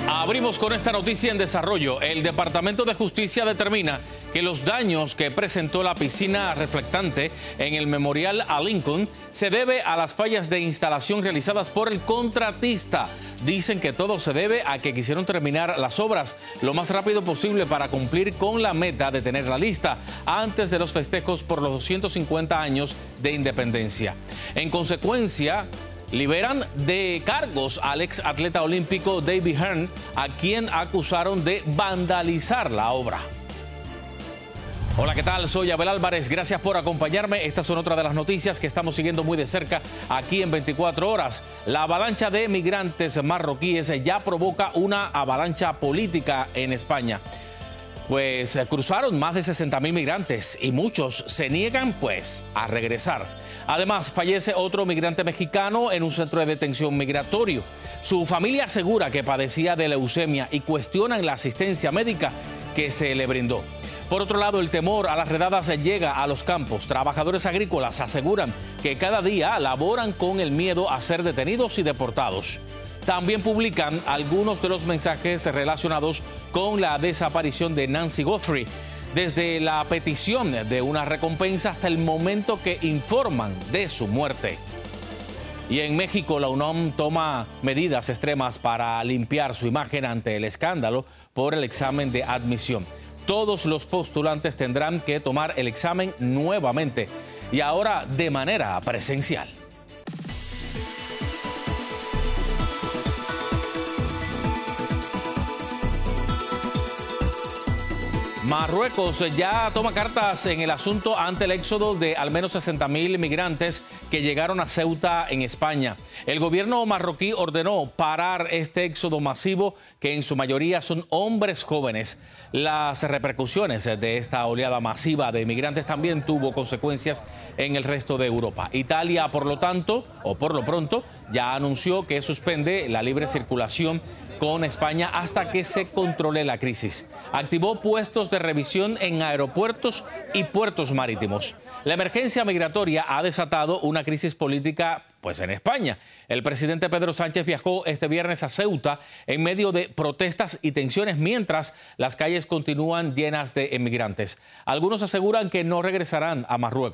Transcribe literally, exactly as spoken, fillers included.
Abrimos con esta noticia en desarrollo. El Departamento de Justicia determina que los daños que presentó la piscina reflectante en el Memorial a Lincoln se debe a las fallas de instalación realizadas por el contratista. Dicen que todo se debe a que quisieron terminar las obras lo más rápido posible para cumplir con la meta de tenerla lista antes de los festejos por los doscientos cincuenta años de independencia. En consecuencia, liberan de cargos al ex atleta olímpico David Hearn, a quien acusaron de vandalizar la obra. Hola, ¿qué tal? Soy Abel Álvarez. Gracias por acompañarme. Estas son otras de las noticias que estamos siguiendo muy de cerca aquí en veinticuatro horas. La avalancha de migrantes marroquíes ya provoca una avalancha política en España. Pues cruzaron más de sesenta mil migrantes y muchos se niegan pues a regresar. Además, fallece otro migrante mexicano en un centro de detención migratorio. Su familia asegura que padecía de leucemia y cuestionan la asistencia médica que se le brindó. Por otro lado, el temor a las redadas llega a los campos. Trabajadores agrícolas aseguran que cada día laboran con el miedo a ser detenidos y deportados. También publican algunos de los mensajes relacionados con la desaparición de Nancy Guthrie, desde la petición de una recompensa hasta el momento que informan de su muerte. Y en México, la UNAM toma medidas extremas para limpiar su imagen ante el escándalo por el examen de admisión. Todos los postulantes tendrán que tomar el examen nuevamente y ahora de manera presencial. Marruecos ya toma cartas en el asunto ante el éxodo de al menos sesenta mil migrantes que llegaron a Ceuta, en España. El gobierno marroquí ordenó parar este éxodo masivo, que en su mayoría son hombres jóvenes. Las repercusiones de esta oleada masiva de migrantes también tuvo consecuencias en el resto de Europa. Italia, por lo tanto, o por lo pronto, ya anunció que suspende la libre circulación con España hasta que se controle la crisis. Activó puestos de revisión en aeropuertos y puertos marítimos. La emergencia migratoria ha desatado una crisis política pues en España. El presidente Pedro Sánchez viajó este viernes a Ceuta en medio de protestas y tensiones mientras las calles continúan llenas de emigrantes. Algunos aseguran que no regresarán a Marruecos.